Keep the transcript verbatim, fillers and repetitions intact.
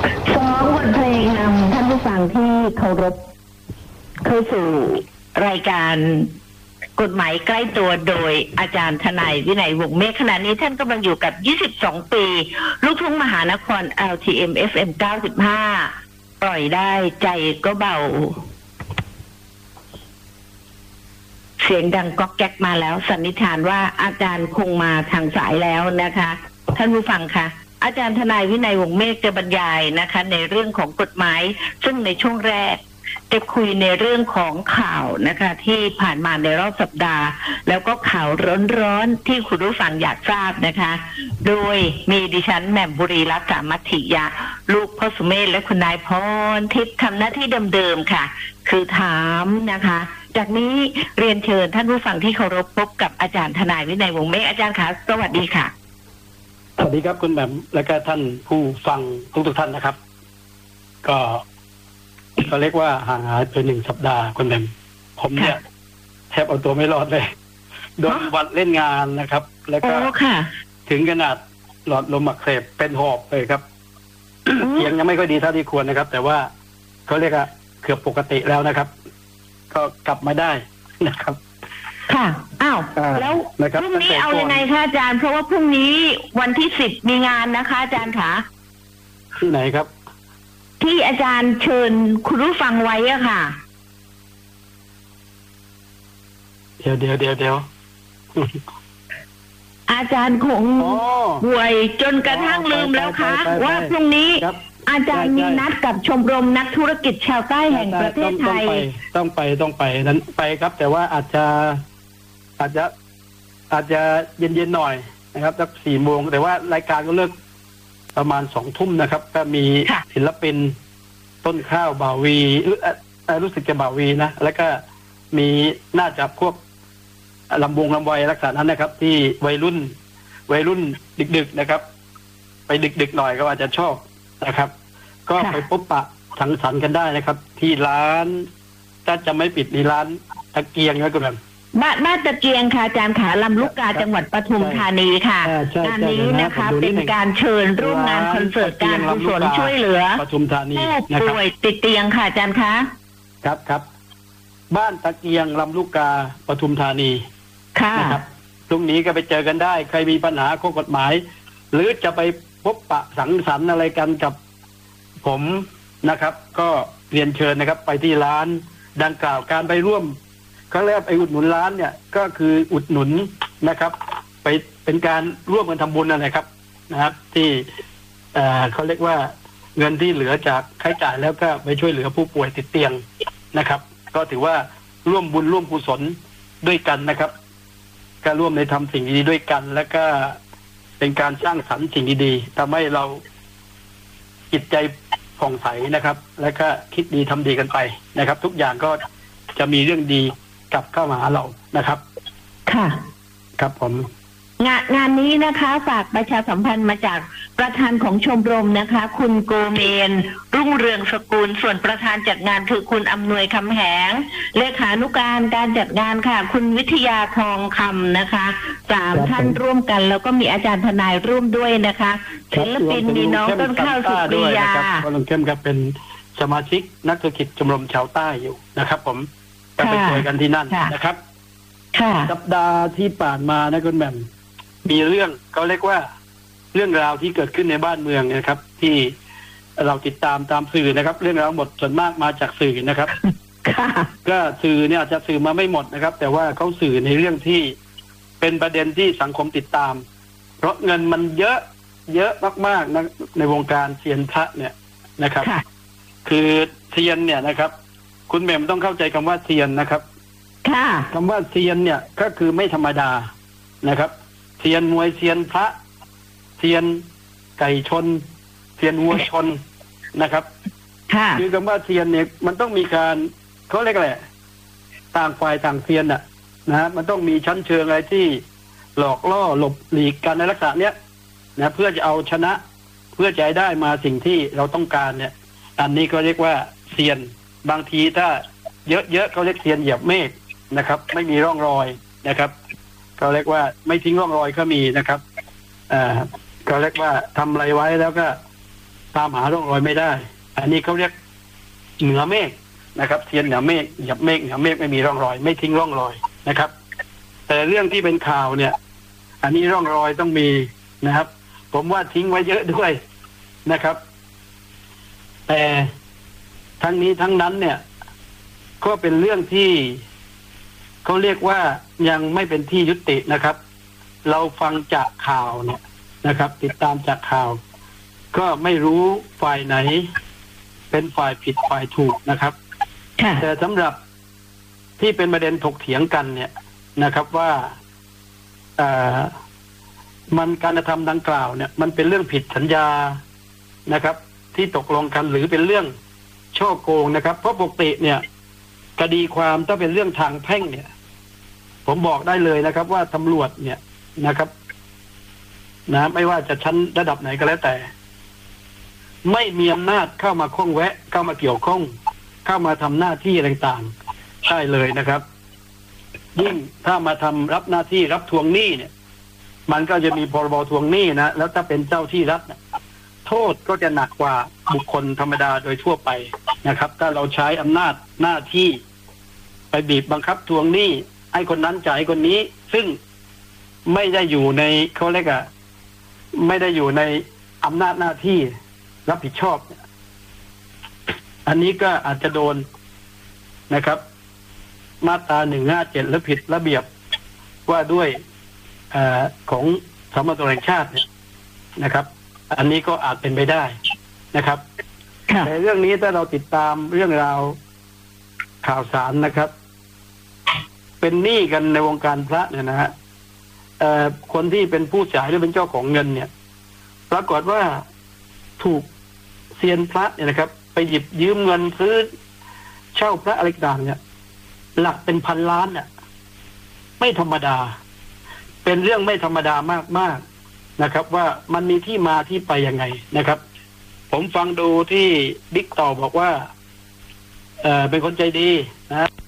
สองบทเพลงนำท่านผู้ฟังที่เคารพเข้าสู่รายการกฎหมายใกล้ตัวโดยอาจารย์ทนายวินัยวงศ์เมฆขณะนี้ท่านกำลังอยู่กับยี่สิบสองปีลูกทุ่งมหานคร แอล ที เอ็ม เอฟ เอ็ม เก้าสิบห้า ปล่อยได้ใจก็เบาเสียงดังก๊อกแก๊กมาแล้วสันนิษฐานว่าอาจารย์คงมาทางสายแล้วนะคะท่านผู้ฟังคะอาจารย์ทนายวินัยวงศ์เมฆจะบรรยายนะคะในเรื่องของกฎหมายซึ่งในช่วงแรกจะคุยในเรื่องของข่าวนะคะที่ผ่านมาในรอบสัปดาห์แล้วก็ข่าวร้อนๆที่คุณผู้ฟังอยากทราบนะคะโดยมีดิฉันแหม่มบุรีรัตน์สามัคคิยะลูกพ่อสุเมธและคุณนายพรทิพย์ทำหน้าที่เดิมๆค่ะคือถามนะคะจากนี้เรียนเชิญท่านผู้ฟังที่เคารพพบกับอาจารย์ทนายวินัยวงศ์เมฆอาจารย์คะสวัสดีค่ะสวัสดีครับคุณแหม่มและก็ท่านผู้ฟังทุกๆท่านนะครับก็ก็เรียกว่าห่างหายไปหนึ่งสัปดาห์คุณแหม่มผมเนี่ยแทบเอาตัวไม่รอดเลยโดนวัดเล่นงานนะครับแล้วก็ถึงขนาดหลอดลมอักเสบเป็นหอบเลยครับเสียงยังไม่ค่อยดีเท่าที่ควรนะครับแต่ว่าเขาเรียกว่าเกือบปกติแล้วนะครับก็กลับมาได้นะครับค่ะอ้าวแล้วพรุ่งนี้เอายังไงคะอาจารย์เพราะว่าพรุ่งนี้วันที่สิบมีงานนะคะอาจารย์คะที่ไหนครับที่อาจารย์เชิญคุณผู้ฟังไว้อะค่ะเดี๋ยวเดี๋ยวเดี๋ยวเดี๋ยวอาจารย์คงป่วยจนกระทั่งลืมแล้วคะว่าพรุ่งนี้อาจารย์มีนัดกับชมรมนักธุรกิจชาวใต้แห่งประเทศไทยต้องไปต้องไปนั้นไปครับแต่ว่าอาจจะอาจจะอาจจะเย็นๆหน่อยนะครับสักสี่โมงแต่ว่ารายการก็เลิกประมาณสองทุ่มนะครับก็มีศิลปินต้นข้าวบ่าวีรู้สึกจะบ่าวีนะแล้วก็มีน่าจะพวกลำวงลำไวยลักษณะนั้นนะครับที่วัยรุ่นวัยรุ่นดึกๆนะครับไปดึกๆหน่อยก็อาจจะชอบนะครับก็ไปพบปะสังสรรค์กันได้นะครับที่ร้านถ้าจะไม่ปิดในร้านตะเกียงนะคุณแม่บ้านบ้านตะเกียงค่ะอาจารย์ขาลำลูกกาจังหวัดปทุมธานีค่ะงานนี้นะคะเป็นการเชิญร่วมงานคอนเสิร์ตการกุศลช่วยเหลือปทุมธานีผู้ป่วยติดเตียงค่ะอาจารย์คะครับครับบ้านตะเกียงลำลูกกาปทุมธานีค่ะนะครับตรงนี้ก็ไปเจอกันได้ใครมีปัญหาข้อกฎหมายหรือจะไปพบปะสังสรรค์อะไรกันกับผมนะครับก็เรียนเชิญนะครับไปที่ร้านดังกล่าวการไปร่วมเขาเรียกไปอุดหนุนร้านเนี่ยก็คืออุดหนุนนะครับไปเป็นการร่วมกันทำบุญอะไรครับนะครับที่เอ่อเขาเรียกว่าเงินที่เหลือจากใช้จ่ายแล้วก็ไปช่วยเหลือผู้ป่วยติดเตียงนะครับก็ถือว่าร่วมบุญร่วมกุศลด้วยกันนะครับก็ร่วมในทำสิ่งดีๆด้วยกันแล้วก็เป็นการสร้างสรรค์สิ่งดีๆทำให้เราจิตใจผ่องใสนะครับแล้วก็คิดดีทำดีกันไปนะครับทุกอย่างก็จะมีเรื่องดีกลับเข้ามาหาเรานะครับค่ะครับผมงานงานนี้นะคะฝากประชาสัมพันธ์มาจากประธานของชมรมนะคะคุณโกเมนรุ่งเรืองสกุลส่วนประธานจัดงานคือคุณอำนวยคำแหงเลขานุการการจัดงานค่ะคุณวิทยาทองคำนะคะสามท่านร่วมกันแล้วก็มีอาจารย์ทนายร่วมด้วยนะคะศิลปินมีน้องต้นข้าวสุริยาก็ลุงเข้มครับเป็นสมาชิกนักธุรกิจชมรมชาวใต้อยู่นะครับผมก็ไปเจอกันที่นั่นนะครับสัปดาห์ที่ผ่านมานะคุณแหม่มมีเรื่องเขาเรียกว่าเรื่องราวที่เกิดขึ้นในบ้านเมืองนะครับที่เราติดตามตามสื่อนะครับเรื่องราวหมดส่วนมากมาจากสื่อนะครับก็สื่อเนี่ยอาจจะสื่อมาไม่หมดนะครับแต่ว่าเขาสื่อในเรื่องที่เป็นประเด็นที่สังคมติดตามเพราะเงินมันเยอะเยอะมากๆนะในวงการเซียนพระเนี่ยนะครับคือเซียนเนี่ยนะครับคุณแหม่มต้องเข้าใจคำว่าเซียนนะครับคำว่าเซียนเนี่ยก็คือไม่ธรรมดานะครับเซียนมวยเซียนพระเซียนไก่ชนเซียนวัวชนนะครับคือคำว่าเซียนเนี่ยมันต้องมีการเขาเรียกอะไรต่างฝ่ายต่างเซียนอ่ะนะฮะมันต้องมีชั้นเชิงอะไรที่หลอกล่อหลบหลีกกันในลักษณะเนี้ยนะเพื่อจะเอาชนะเพื่อจะได้มาสิ่งที่เราต้องการเนี่ยอันนี้ก็เรียกว่าเซียนบางทีถ้าเยอะๆเขาเรียกเซียนเหยียบเมฆนะครับไม่มีร่องรอยนะครับเขาเรียกว่าไม่ทิ้งร่องรอยก็มีนะครับอ่าเขาเรียกว่าทำอะไรไว้แล้วก็ตามหาร่องรอยไม่ได้อันนี้เขาเรียกเหนือเมฆนะครับเทียนเหนือเมฆหยับเมฆเหนือเมฆไม่มีร่องรอยไม่ทิ้งร่องรอยนะครับแต่เรื่องที่เป็นข่าวเนี่ยอันนี้ร่องรอยต้องมีนะครับผมว่าทิ้งไว้เยอะด้วยนะครับแต่ทั้งนี้ทั้งนั้นเนี่ยก็เป็นเรื่องที่เขาเรียกว่ายังไม่เป็นที่ยุตินะครับเราฟังจากข่าวเนี่ยนะครับติดตามจากข่าวก็ไม่รู้ฝ่ายไหนเป็นฝ่ายผิดฝ่ายถูกนะครับแต่สำหรับที่เป็นประเด็นถกเถียงกันเนี่ยนะครับว่าอ่ามันการกระทำดังกล่าวเนี่ยมันเป็นเรื่องผิดสัญญานะครับที่ตกลงกันหรือเป็นเรื่องช่อโกงนะครับเพราะปกติเนี่ยคดีความถ้าเป็นเรื่องทางแพ่งเนี่ยผมบอกได้เลยนะครับว่าตำรวจเนี่ยนะครับนะไม่ว่าจะชั้นระดับไหนก็แล้วแต่ไม่มีอำนาจเข้ามาข้องแวะเข้ามาเกี่ยวข้องเข้ามาทำหน้าที่ต่างๆได้เลยนะครับยิ่งถ้ามาทำรับหน้าที่รับทวงหนี้เนี่ยมันก็จะมีพรบทวงหนี้นะแล้วถ้าเป็นเจ้าที่รัฐโทษก็จะหนักกว่าบุคคลธรรมดาโดยทั่วไปนะครับถ้าเราใช้อำนาจหน้าที่ไปบีบบังคับทวงหนี้ให้คนนั้นจ่ายคนนี้ซึ่งไม่ได้อยู่ในเขาเรียกอะไม่ได้อยู่ในอำนาจหน้าที่รับผิดชอบอันนี้ก็อาจจะโดนนะครับมาตราหนึ่งห้าเจ็ดและผิดระเบียบว่าด้วยอของสำนักงานตำรวจแห่งชาติเนี่ยนะครับอันนี้ก็อาจเป็นไปได้นะครับแต่เรื่องนี้ถ้าเราติดตามเรื่องราวข่าวสารนะครับเป็นหนี้กันในวงการพระเนี่ยนะฮะคนที่เป็นผู้จ่ายหรือเป็นเจ้าของเงินเนี่ยปรากฏว่าถูกเซียนพระเนี่ยนะครับไปหยิบยืมเงินซื้อเช่าพระอะไรต่างเนี่ยหลักเป็นพันล้านเนี่ยไม่ธรรมดาเป็นเรื่องไม่ธรรมดามากๆนะครับว่ามันมีที่มาที่ไปยังไงนะครับผมฟังดูที่บิ๊กต่อบอกว่าเออเป็นคนใจดีนะ